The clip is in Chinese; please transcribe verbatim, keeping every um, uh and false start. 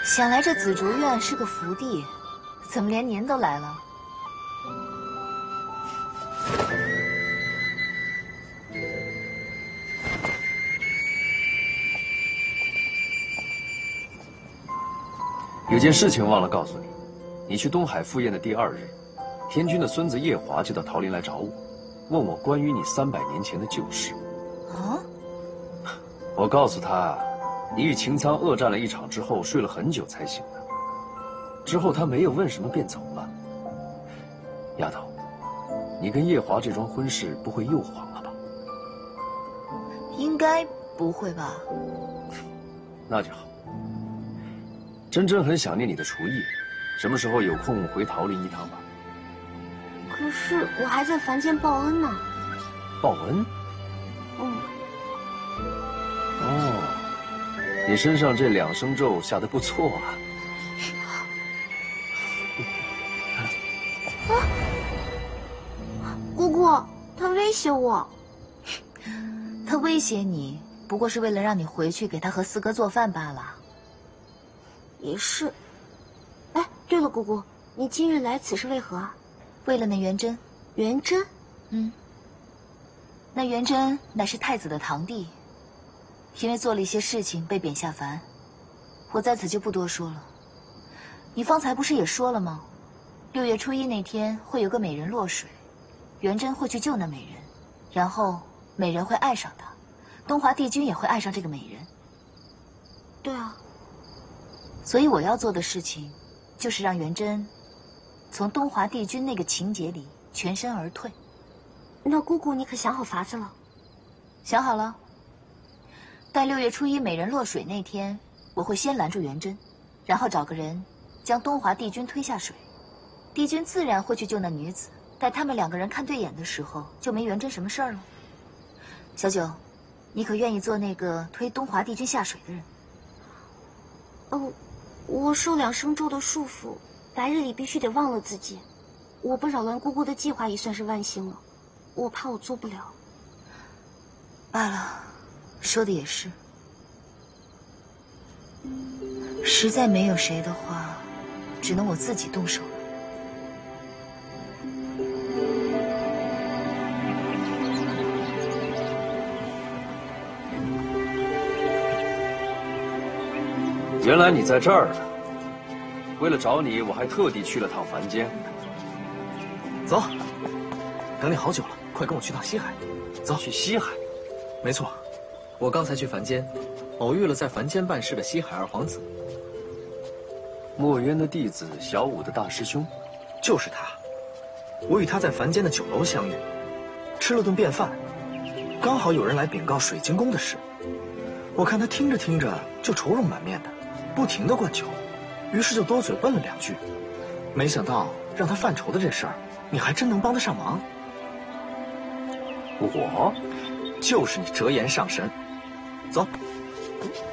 想来这紫竹院是个福地，怎么连您都来了？ 有件事情忘了告诉你，你去东海赴宴的第二日，天君的孙子夜华就到桃林来找我，问我关于你三百年前的旧事。 啊？ 我告诉他，你与擎苍恶战了一场之后，睡了很久才醒的。之后他没有问什么便走了。丫头，你跟夜华这桩婚事不会又黄了吧？ 应该不会吧？ 那就好。真真很想念你的厨艺，什么时候有空回桃林一趟吧？ 可是我还在凡间报恩呢。 报恩？ 嗯。 哦，你身上这两声咒下得不错啊。 啊！姑姑，他威胁我。 他威胁你，不过是为了让你回去给他和四哥做饭罢了。 也是。哎，对了，姑姑，你今日来此是为何啊？ 为了那元贞。 元贞？ 嗯。那元贞乃是太子的堂弟，因为做了一些事情被贬下凡，我在此就不多说了。你方才不是也说了吗？六月初一那天会有个美人落水，元贞会去救那美人，然后美人会爱上他，东华帝君也会爱上这个美人。 对啊。 所以我要做的事情，就是让元贞从东华帝君那个情节里全身而退。 那姑姑，你可想好法子了？ 想好了。待六月初一美人落水那天，我会先拦住元贞，然后找个人将东华帝君推下水，帝君自然会去救那女子。待他们两个人看对眼的时候，就没元贞什么事儿了。小九，你可愿意做那个推东华帝君下水的人？ 哦，我受两生咒的束缚，白日里必须得忘了自己。我不扰乱姑姑的计划已算是万幸了，我怕我做不了。 罢了，说的也是。实在没有谁的话，只能我自己动手了。 原来你在这儿呢。为了找你，我还特地去了趟凡间。 走，等你好久了，快跟我去趟西海。走， 去西海。 没错，我刚才去凡间，偶遇了在凡间办事的西海二皇子。 墨渊的弟子，小五的大师兄， 就是他。我与他在凡间的酒楼相遇，吃了顿便饭，刚好有人来禀告水晶宫的事。我看他听着听着就愁容满面的，不停地灌酒，于是就多嘴问了两句。没想到让他犯愁的这事儿，你还真能帮得上忙。 我， 就是你折颜上神。走。